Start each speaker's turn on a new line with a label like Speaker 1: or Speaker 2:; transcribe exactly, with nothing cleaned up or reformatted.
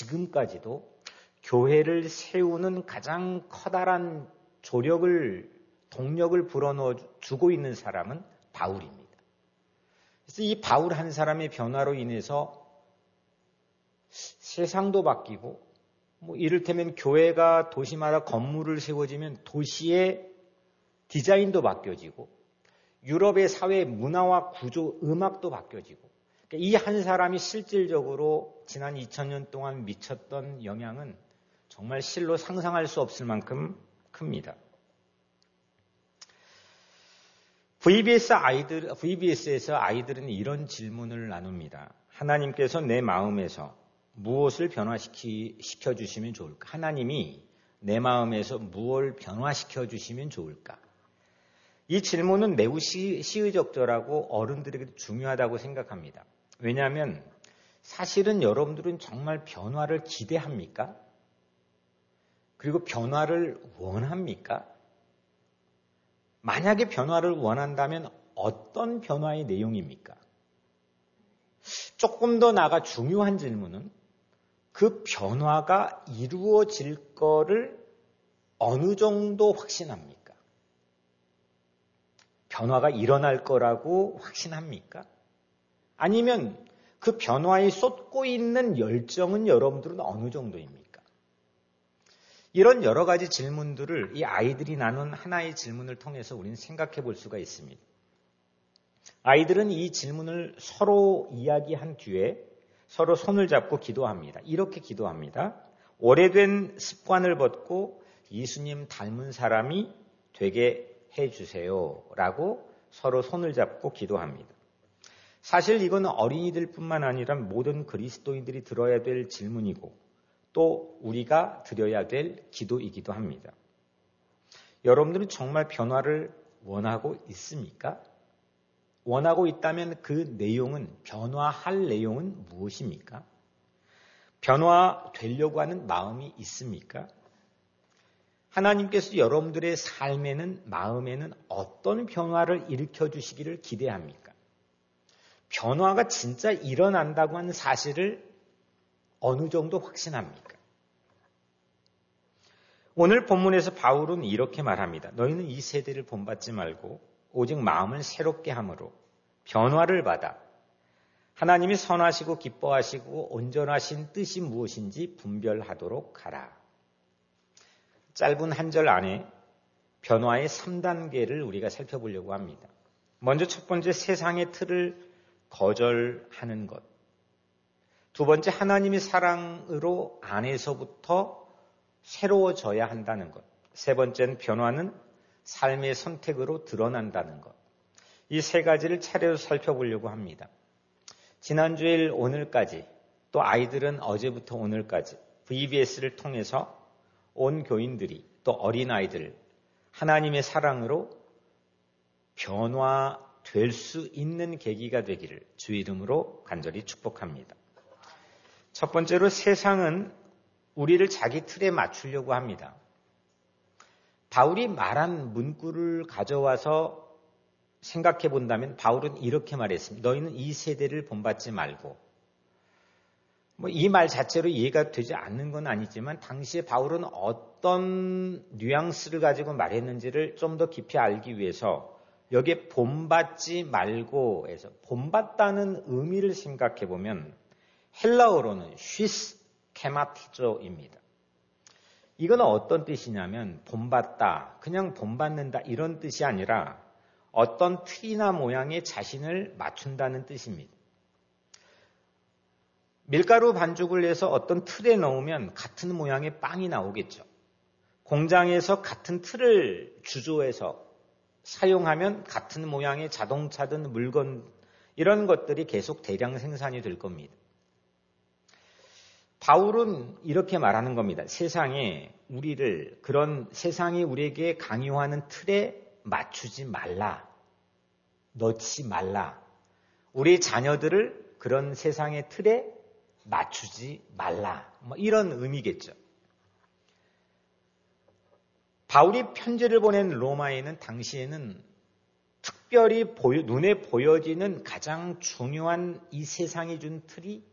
Speaker 1: 지금까지도 교회를 세우는 가장 커다란 조력을, 동력을 불어넣어 주고 있는 사람은 바울입니다. 그래서 이 바울 한 사람의 변화로 인해서 세상도 바뀌고, 뭐 이를테면 교회가 도시마다 건물을 세워지면 도시의 디자인도 바뀌어지고, 유럽의 사회 문화와 구조, 음악도 바뀌어지고, 이 한 사람이 실질적으로 지난 이천 년 동안 미쳤던 영향은 정말 실로 상상할 수 없을 만큼 큽니다. 브이비에스 아이들, 브이비에스에서 아이들은 이런 질문을 나눕니다. 하나님께서 내 마음에서 무엇을 변화시켜 주시면 좋을까? 하나님이 내 마음에서 무엇을 변화시켜 주시면 좋을까? 이 질문은 매우 시, 시의적절하고 어른들에게도 중요하다고 생각합니다. 왜냐하면 사실은 여러분들은 정말 변화를 기대합니까? 그리고 변화를 원합니까? 만약에 변화를 원한다면 어떤 변화의 내용입니까? 조금 더 나아가 중요한 질문은 그 변화가 이루어질 거를 어느 정도 확신합니까? 변화가 일어날 거라고 확신합니까? 아니면 그 변화에 쏟고 있는 열정은 여러분들은 어느 정도입니까? 이런 여러 가지 질문들을 이 아이들이 나눈 하나의 질문을 통해서 우리는 생각해 볼 수가 있습니다. 아이들은 이 질문을 서로 이야기한 뒤에 서로 손을 잡고 기도합니다. 이렇게 기도합니다. 오래된 습관을 벗고 예수님 닮은 사람이 되게 해주세요 라고 서로 손을 잡고 기도합니다. 사실 이건 어린이들뿐만 아니라 모든 그리스도인들이 들어야 될 질문이고 또 우리가 드려야 될 기도이기도 합니다. 여러분들은 정말 변화를 원하고 있습니까? 원하고 있다면 그 내용은, 변화할 내용은 무엇입니까? 변화되려고 하는 마음이 있습니까? 하나님께서 여러분들의 삶에는, 마음에는 어떤 변화를 일으켜 주시기를 기대합니까? 변화가 진짜 일어난다고 하는 사실을 어느 정도 확신합니까? 오늘 본문에서 바울은 이렇게 말합니다. 너희는 이 세대를 본받지 말고 오직 마음을 새롭게 함으로 변화를 받아 하나님이 선하시고 기뻐하시고 온전하신 뜻이 무엇인지 분별하도록 하라. 짧은 한 절 안에 변화의 삼 단계를 우리가 살펴보려고 합니다. 먼저 첫 번째, 세상의 틀을 거절하는 것. 두 번째, 하나님의 사랑으로 안에서부터 새로워져야 한다는 것. 세 번째는 변화는 삶의 선택으로 드러난다는 것. 이 세 가지를 차례로 살펴보려고 합니다. 지난주일 오늘까지, 또 아이들은 어제부터 오늘까지 브이비에스를 통해서 온 교인들이, 또 어린아이들, 하나님의 사랑으로 변화될 수 있는 계기가 되기를 주 이름으로 간절히 축복합니다. 첫 번째로, 세상은 우리를 자기 틀에 맞추려고 합니다. 바울이 말한 문구를 가져와서 생각해 본다면 바울은 이렇게 말했습니다. 너희는 이 세대를 본받지 말고. 뭐 이 말 자체로 이해가 되지 않는 건 아니지만 당시에 바울은 어떤 뉘앙스를 가지고 말했는지를 좀 더 깊이 알기 위해서 여기에 본받지 말고 해서 본받다는 의미를 생각해 보면 헬라어로는 쉬스 케마티조입니다. 이건 어떤 뜻이냐면 본받다, 그냥 본받는다 이런 뜻이 아니라 어떤 틀이나 모양에 자신을 맞춘다는 뜻입니다. 밀가루 반죽을 내서 어떤 틀에 넣으면 같은 모양의 빵이 나오겠죠. 공장에서 같은 틀을 주조해서 사용하면 같은 모양의 자동차든 물건, 이런 것들이 계속 대량 생산이 될 겁니다. 바울은 이렇게 말하는 겁니다. 세상에 우리를, 그런 세상이 우리에게 강요하는 틀에 맞추지 말라. 넣지 말라. 우리 자녀들을 그런 세상의 틀에 맞추지 말라. 뭐 이런 의미겠죠. 바울이 편지를 보낸 로마에는 당시에는 특별히 보여, 눈에 보여지는 가장 중요한 이 세상이 준 틀이